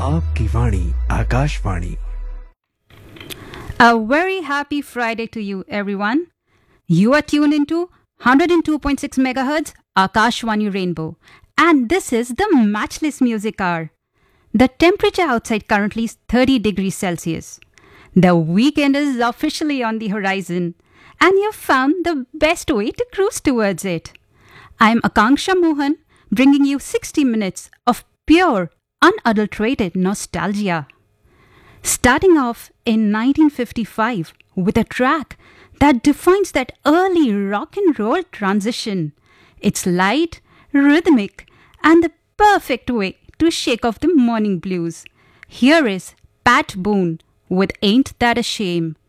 आपकी वाणी Akashvani. A very happy Friday to you, everyone. You are tuned into 102.6 megahertz Akashvani Rainbow, and this is the Matchless Music Hour. The temperature outside currently is 30 degrees Celsius. The weekend is officially on the horizon, and you've found the best way to cruise towards it. I'm Akanksha Mohan, bringing you 60 minutes of pure, unadulterated nostalgia. Starting off in 1955 with a track that defines that early rock and roll transition. It's light, rhythmic, and the perfect way to shake off the morning blues. Here is Pat Boone with Ain't That a Shame.